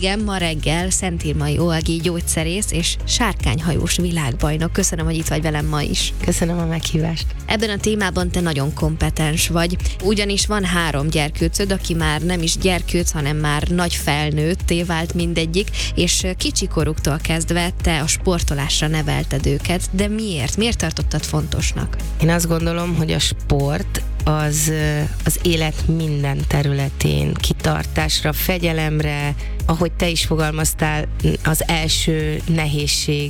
Vendégem ma reggel Szentírmai OLG gyógyszerész és sárkányhajós világbajnok. Köszönöm, hogy itt vagy velem ma is. Köszönöm a meghívást. Ebben a témában te nagyon kompetens vagy, ugyanis van 3 gyerkőcöd, aki már nem is gyerkőc, hanem már nagy felnőtté vált mindegyik, és kicsikoruktól kezdve te a sportolásra nevelted őket, de miért? Miért tartottad fontosnak? Én azt gondolom, hogy a sport az élet minden területén, kitartásra, fegyelemre, ahogy te is fogalmaztál, az első nehézség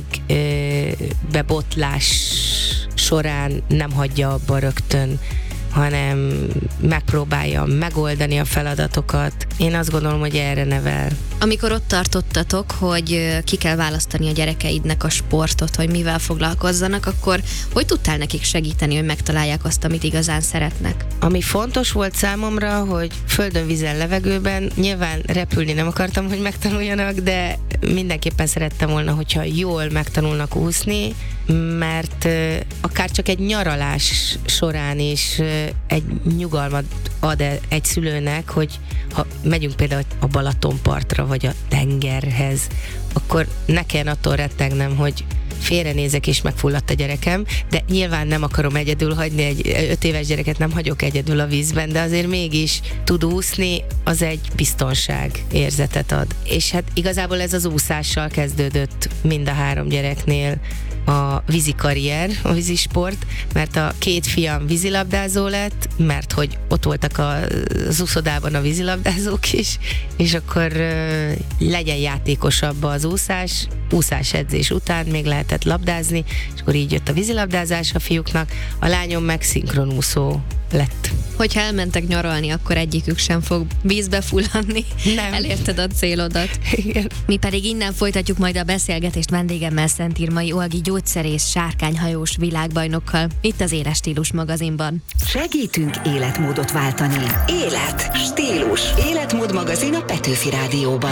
bebotlás során nem hagyja abba rögtön, hanem megpróbálja megoldani a feladatokat. Én azt gondolom, hogy erre nevel. Amikor ott tartottatok, hogy ki kell választani a gyerekeidnek a sportot, hogy mivel foglalkozzanak, akkor hogy tudtál nekik segíteni, hogy megtalálják azt, amit igazán szeretnek? Ami fontos volt számomra, hogy földön, vízen, levegőben, nyilván repülni nem akartam, hogy megtanuljanak, de mindenképpen szerettem volna, hogyha jól megtanulnak úszni, mert akár csak egy nyaralás során is egy nyugalmat ad egy szülőnek, hogy ha megyünk például a Balatonpartra, vagy a tengerhez, akkor ne kelljen attól rettegnem, hogy félrenézek és megfulladt a gyerekem, de nyilván nem akarom egyedül hagyni, egy 5 éves gyereket nem hagyok egyedül a vízben, de azért mégis tud úszni, az egy biztonság érzetet ad. És hát igazából ez az úszással kezdődött mind a 3 gyereknél, a vízi karrier, a vízisport, mert a 2 fiam vízilabdázó lett, mert hogy ott voltak az úszodában a vízilabdázók is, és akkor legyen játékosabb az úszásedzés után még lehetett labdázni, és akkor így jött a vízilabdázás a fiúknak, a lányom meg szinkronúszó lett. Hogyha elmentek nyaralni, akkor egyikük sem fog vízbe fulladni. Nem. Elérted a célodat. Igen. Mi pedig innen folytatjuk majd a beszélgetést vendégemmel, Szentírmai OLG gyógyszerész sárkányhajós világbajnokkal, itt az Éles Stílus magazinban. Segítünk életmódot váltani. Élet, stílus, életmód magazin a Petőfi Rádióban.